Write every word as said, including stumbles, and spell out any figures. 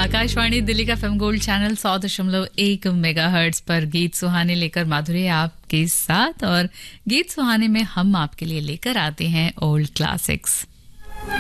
आकाशवाणी दिल्ली का FM gold channel सौ दशमलव एक मेगाहर्ट्ज पर गीत सुहाने लेकर माधुरी आपके साथ। और गीत सुहाने में हम आपके लिए लेकर आते हैं ओल्ड क्लासिक्स।